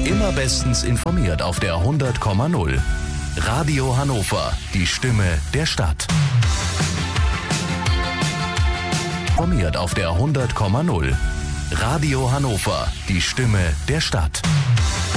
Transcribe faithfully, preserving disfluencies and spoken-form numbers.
Immer bestens informiert auf der hundert Komma null. Radio Hannover, die Stimme der Stadt. Informiert auf der hundert Komma null. Radio Hannover, die Stimme der Stadt.